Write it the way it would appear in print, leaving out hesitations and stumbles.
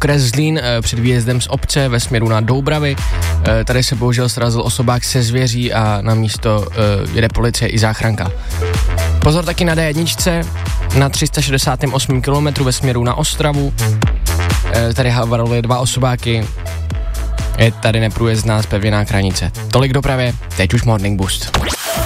okres Zlín před výjezdem z obce ve směru na Doubravy. Tady se bohužel srazil osobák se zvěří a na místo jede policie i záchranka. Pozor taky na D1 na 368 km ve směru na Ostravu. Tady havarovali 2 osobáky. Je tady neprůjezdná zpevněná kranice. Tolik dopravě, teď už Morning Boost.